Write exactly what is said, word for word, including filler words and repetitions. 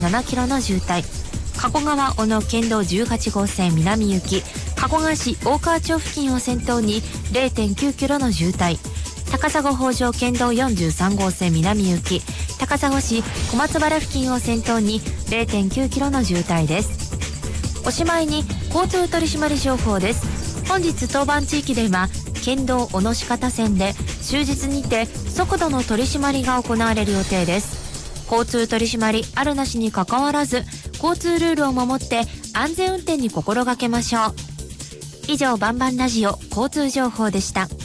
ななキロの渋滞。加古川小野県道じゅうはち号線南行き、加古川市大川町付近を先頭に れいてんきゅうキロの渋滞。高砂北条県道よんじゅうさん号線南行き、高砂市小松原付近を先頭に れいてんきゅうキロの渋滞です。おしまいに交通取締情報です。本日当番地域では県道小野鹿田線で終日にて速度の取り締まりが行われる予定です。交通取り締まりあるなしにかかわらず、交通ルールを守って安全運転に心がけましょう。以上、バンバンラジオ交通情報でした。